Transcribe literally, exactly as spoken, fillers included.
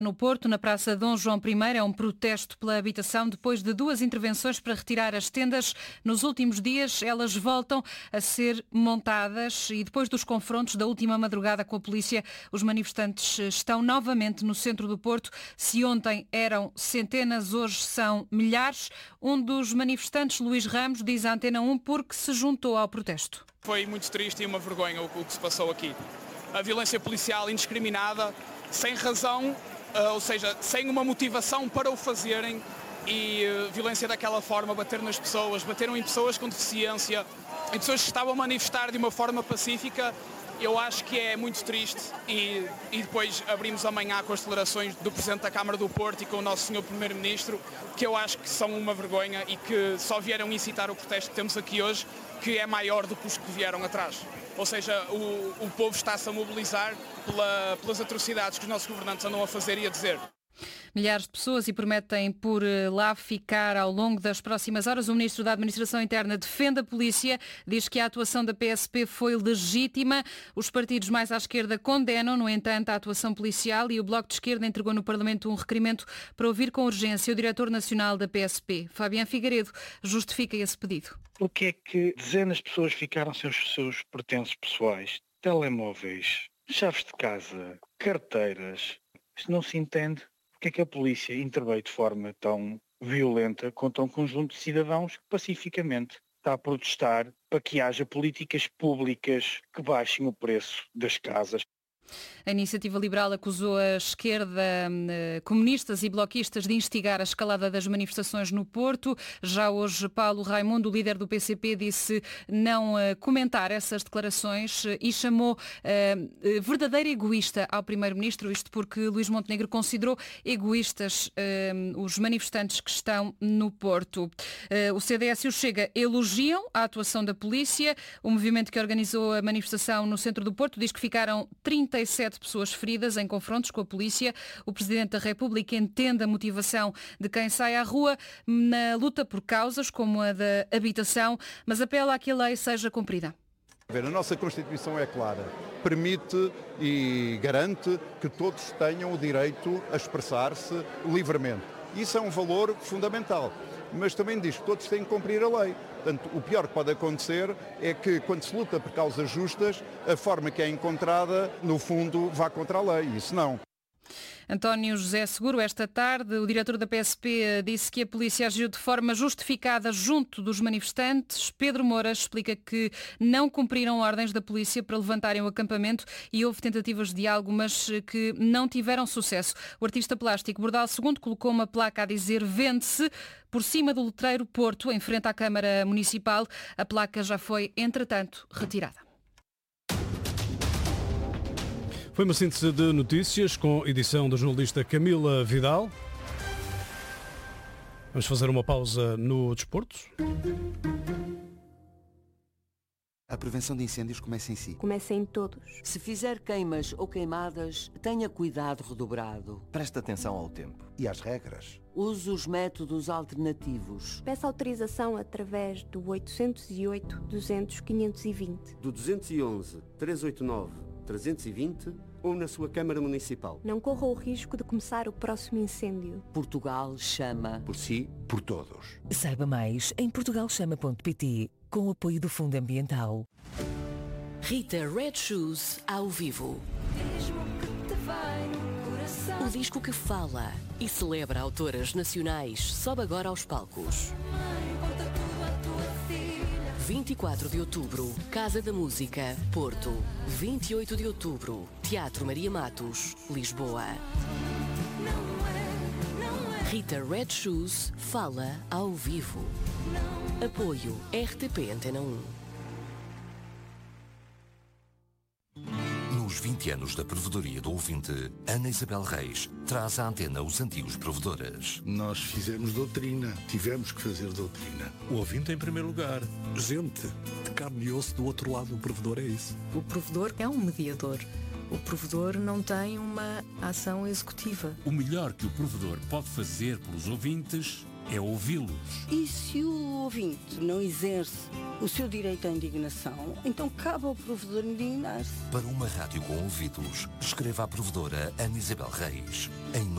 No Porto, na Praça Dom João I, é um protesto pela habitação depois de duas intervenções para retirar as tendas. Nos últimos dias, elas voltam a ser montadas e depois dos confrontos da última madrugada com a polícia, os manifestantes estão novamente no centro do Porto. Se ontem eram centenas, hoje são milhares. Um dos manifestantes, Luís Ramos, diz à Antena um porque se juntou ao protesto. Foi muito triste e uma vergonha o que se passou aqui. A violência policial indiscriminada, sem razão, ou seja, sem uma motivação para o fazerem, e violência daquela forma, bater nas pessoas, bateram em pessoas com deficiência, em pessoas que estavam a manifestar de uma forma pacífica. Eu acho que é muito triste e, e depois abrimos amanhã com as declarações do Presidente da Câmara do Porto e com o nosso senhor Primeiro-Ministro, que eu acho que são uma vergonha e que só vieram incitar o protesto que temos aqui hoje, que é maior do que os que vieram atrás. Ou seja, o, o povo está-se a mobilizar pela, pelas atrocidades que os nossos governantes andam a fazer e a dizer. Milhares de pessoas e prometem por lá ficar ao longo das próximas horas. O Ministro da Administração Interna defende a polícia, diz que a atuação da P S P foi legítima. Os partidos mais à esquerda condenam, no entanto, a atuação policial e o Bloco de Esquerda entregou no Parlamento um requerimento para ouvir com urgência o Diretor Nacional da P S P. Fabián Figueiredo justifica esse pedido. Porque é que dezenas de pessoas ficaram sem os seus pertences pessoais, telemóveis, chaves de casa, carteiras? Isto não se entende. Porque é que a polícia interveio de forma tão violenta contra um conjunto de cidadãos que pacificamente está a protestar para que haja políticas públicas que baixem o preço das casas? A Iniciativa Liberal acusou a esquerda, comunistas e bloquistas de instigar a escalada das manifestações no Porto. Já hoje, Paulo Raimundo, líder do P C P, disse não comentar essas declarações e chamou uh, verdadeiro egoísta ao Primeiro-Ministro, isto porque Luís Montenegro considerou egoístas uh, os manifestantes que estão no Porto. Uh, o C D S e o Chega elogiam a atuação da polícia. O movimento que organizou a manifestação no centro do Porto diz que ficaram trinta e sete pessoas feridas em confrontos com a polícia. O Presidente da República entende a motivação de quem sai à rua na luta por causas como a da habitação, mas apela a que a lei seja cumprida. A nossa Constituição é clara, permite e garante que todos tenham o direito a expressar-se livremente. Isso é um valor fundamental, mas também diz que todos têm que cumprir a lei. Portanto, o pior que pode acontecer é que, quando se luta por causas justas, a forma que é encontrada, no fundo, vá contra a lei. Isso não. António José Seguro, esta tarde, o diretor da P S P disse que a polícia agiu de forma justificada junto dos manifestantes. Pedro Moura explica que não cumpriram ordens da polícia para levantarem o acampamento e houve tentativas de diálogo, mas que não tiveram sucesso. O artista plástico Bordal segundo colocou uma placa a dizer vende-se por cima do letreiro Porto, em frente à Câmara Municipal. A placa já foi, entretanto, retirada. Foi uma síntese de notícias com edição da jornalista Camila Vidal. Vamos fazer uma pausa no desporto. A prevenção de incêndios começa em si. Começa em todos. Se fizer queimas ou queimadas, tenha cuidado redobrado. Preste atenção ao tempo e às regras. Use os métodos alternativos. Peça autorização através do oitocentos e oito, duzentos, quinhentos e vinte. Do duzentos e onze, trezentos e oitenta e nove, trezentos e vinte ou na sua Câmara Municipal. Não corra o risco de começar o próximo incêndio. Portugal chama. Por si, por todos. Saiba mais em portugal chama ponto pt, com o apoio do Fundo Ambiental. Rita Red Shoes ao vivo. O disco que fala e celebra autoras nacionais sobe agora aos palcos. vinte e quatro de outubro, Casa da Música, Porto. vinte e oito de outubro, Teatro Maria Matos, Lisboa. Rita Red Shoes fala ao vivo. Apoio R T P Antena um. Nos vinte anos da Provedoria do Ouvinte, Ana Isabel Reis traz à antena os antigos provedores. Nós fizemos doutrina, tivemos que fazer doutrina. O ouvinte em primeiro lugar. Gente de carne e osso do outro lado do provedor, é isso. O provedor é um mediador. O provedor não tem uma ação executiva. O melhor que o provedor pode fazer pelos ouvintes é ouvi-los. E se o ouvinte não exerce o seu direito à indignação, então cabe ao provedor indignar-se. Para uma rádio com ouvidos, escreva à provedora Ana Isabel Reis, em